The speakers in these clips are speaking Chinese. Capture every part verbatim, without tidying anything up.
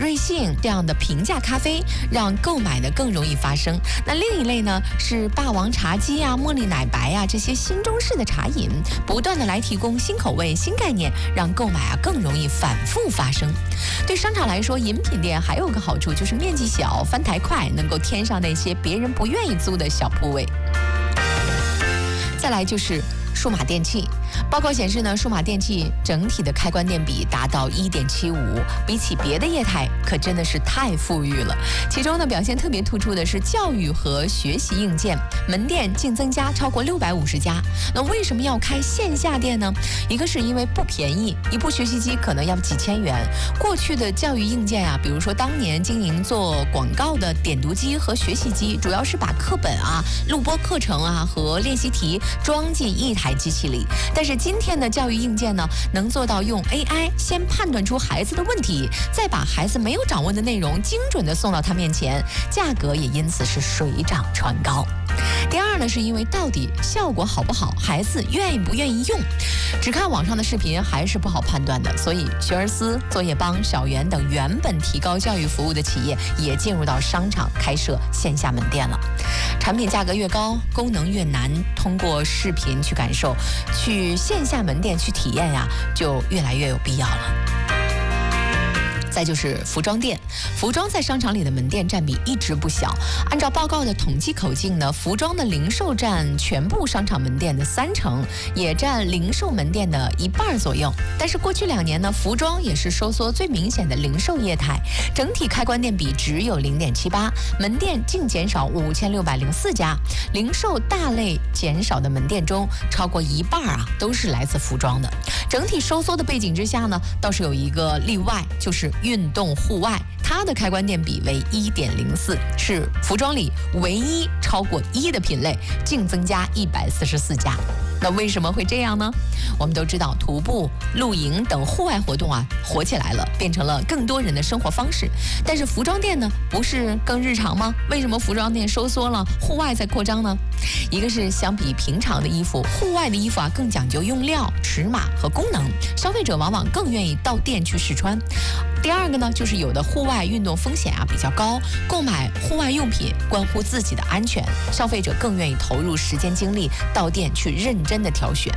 瑞幸这样的平价咖啡，让购买呢更容易发生。那另一类呢是霸王茶姬啊、茉莉奶白啊这些新中式的茶饮，不断的来提供新口味、新概念，让购买啊更容易反复发生。对商场来说，饮品店还有个好处就是面积小、翻台快，能够添上那些别人不愿意租的小铺位。再来就是数码电器，报告显示呢，数码电器整体的开关店比达到 一点七五， 比起别的业态可真的是太富裕了。其中呢，表现特别突出的是教育和学习硬件门店净增加超过六百五十家。那为什么要开线下店呢？一个是因为不便宜，一部学习机可能要几千元。过去的教育硬件啊，比如说当年经营做广告的点读机和学习机，主要是把课本啊、录播课程啊和练习题装进一台机器里。但是今天的教育硬件呢，能做到用 A I 先判断出孩子的问题，再把孩子没有掌握的内容精准的送到他面前，价格也因此是水涨船高。第二呢，是因为到底效果好不好，孩子愿意不愿意用，只看网上的视频还是不好判断的。所以学而思、作业帮、小园等原本提高教育服务的企业也进入到商场开设线下门店了。产品价格越高，功能越难通过视频去感受，去线下门店去体验呀，就越来越有必要了。再就是服装店，服装在商场里的门店占比一直不小。按照报告的统计口径呢，服装的零售占全部商场门店的三成，也占零售门店的一半左右。但是过去两年呢，服装也是收缩最明显的零售业态，整体开关店比只有 零点七八， 门店净减少五千六百零四家。零售大类减少的门店中，超过一半啊都是来自服装的。整体收缩的背景之下呢，倒是有一个例外，就是运动户外，它的开关店比为 一点零四， 是服装里唯一超过一的品类，净增加一百四十四家。那为什么会这样呢？我们都知道徒步、露营等户外活动啊火起来了，变成了更多人的生活方式。但是服装店呢，不是更日常吗？为什么服装店收缩了，户外在扩张呢？一个是相比平常的衣服，户外的衣服啊更讲究用料、尺码和功能，消费者往往更愿意到店去试穿。第二个呢，就是有的户外运动风险啊比较高，购买户外用品关乎自己的安全，消费者更愿意投入时间精力到店去认真的挑选。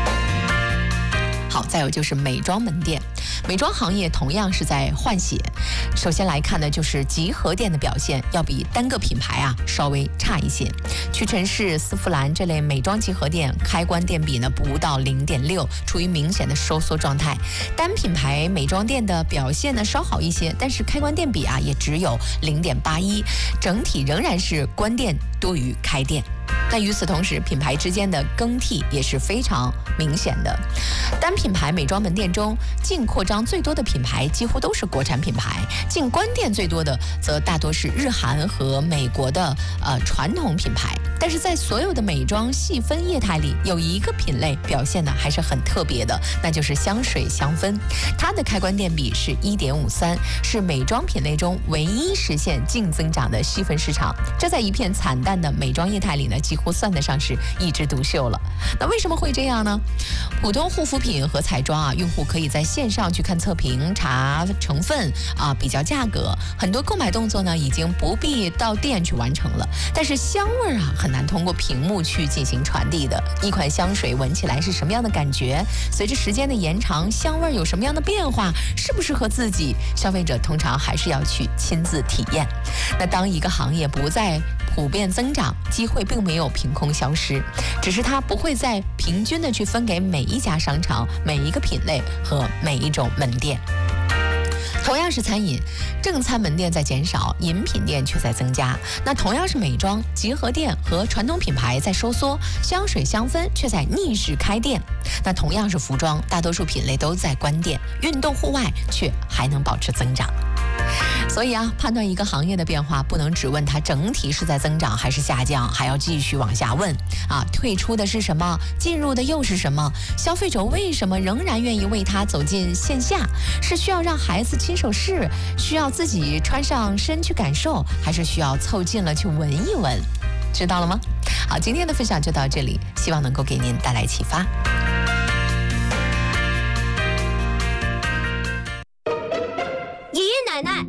好，再有就是美妆门店，美妆行业同样是在换血。首先来看呢，就是集合店的表现要比单个品牌啊稍微差一些。屈臣氏、丝芙兰这类美妆集合店开关店比呢不到 零点六， 处于明显的收缩状态。单品牌美妆店的表现呢稍好一些，但是开关店比啊也只有 零点八一， 整体仍然是关店多于开店。那与此同时，品牌之间的更替也是非常明显的。单品牌美妆门店中，净扩张最多的品牌几乎都是国产品牌，净关店最多的则大多是日韩和美国的呃传统品牌。但是在所有的美妆细分业态里，有一个品类表现呢还是很特别的，那就是香水香氛。它的开关店比是 一点五三， 是美妆品类中唯一实现净增长的细分市场。这在一片惨淡的美妆业态里呢，几乎算得上是一枝独秀了。那为什么会这样呢？普通护肤品和彩妆啊，用户可以在线上去看测评、查成分啊、比较价格，很多购买动作呢已经不必到店去完成了。但是香味啊，很难通过屏幕去进行传递的。一款香水闻起来是什么样的感觉？随着时间的延长，香味有什么样的变化？适不适合自己？消费者通常还是要去亲自体验。那当一个行业不再普遍增长，机会并没有凭空消失，只是它不会再平均的去分给每一家商场、每一个品类和每一种门店。同样是餐饮，正餐门店在减少，饮品店却在增加。那同样是美妆，集合店和传统品牌在收缩，香水香氛却在逆势开店。那同样是服装，大多数品类都在关店，运动户外却还能保持增长。所以啊，判断一个行业的变化，不能只问它整体是在增长还是下降，还要继续往下问啊，退出的是什么，进入的又是什么？消费者为什么仍然愿意为它走进线下？是需要让孩子亲手试，需要自己穿上身去感受，还是需要凑近了去闻一闻？知道了吗？好，今天的分享就到这里，希望能够给您带来启发。